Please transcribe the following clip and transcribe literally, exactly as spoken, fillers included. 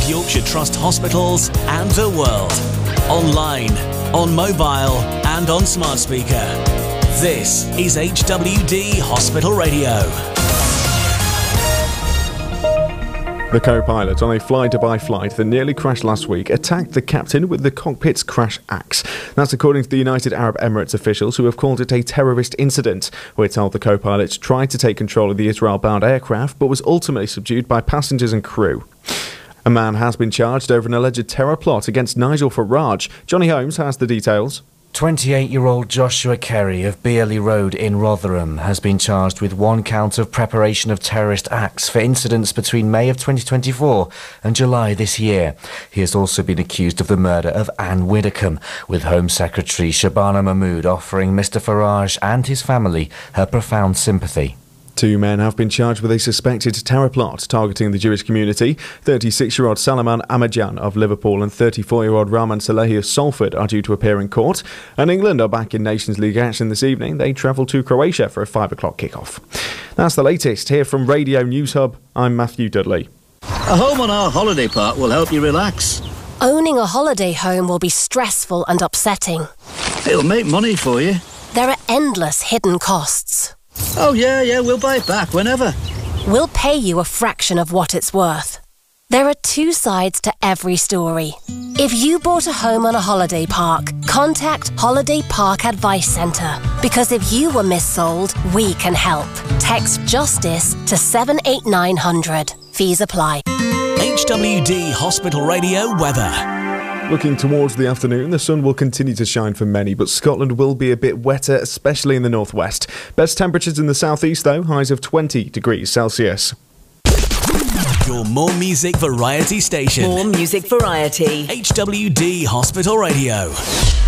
Mid Yorkshire Trust hospitals and the world. Online, on mobile and on smart speaker. This is H W D Hospital Radio. The co-pilot on a fly-Dubai flight that nearly crashed last week attacked the captain with the cockpit's crash axe. That's according to the United Arab Emirates officials, who have called it a terrorist incident. We're told the co-pilot tried to take control of the Israel-bound aircraft but was ultimately subdued by passengers and crew. A man has been charged over an alleged terror plot against Nigel Farage. Johnny Holmes has the details. twenty-eight-year-old Joshua Kerry of Beerley Road in Rotherham has been charged with one count of preparation of terrorist acts for incidents between May of twenty twenty-four and July this year. He has also been accused of the murder of Anne Widdecombe, with Home Secretary Shabana Mahmood offering Mister Farage and his family her profound sympathy. Two men have been charged with a suspected terror plot targeting the Jewish community. thirty-six-year-old Salaman Ahmadjan of Liverpool and thirty-four-year-old Rahman Salehi of Salford are due to appear in court. And England are back in Nations League action this evening. They travel to Croatia for a five o'clock kick-off. That's the latest. Here from Radio News Hub, I'm Matthew Dudley. A home on our holiday park will help you relax. Owning a holiday home will be stressful and upsetting. It'll make money for you. There are endless hidden costs. Oh, yeah, yeah, we'll buy it back whenever. We'll pay you a fraction of what it's worth. There are two sides to every story. If you bought a home on a holiday park, contact Holiday Park Advice Centre. Because if you were missold, we can help. Text JUSTICE to seven eight nine hundred. Fees apply. H W D Hospital Radio weather. Looking towards the afternoon, the sun will continue to shine for many, but Scotland will be a bit wetter, especially in the northwest. Best temperatures in the southeast, though, highs of twenty degrees Celsius. Your more music variety station. More music variety. H W D Hospital Radio.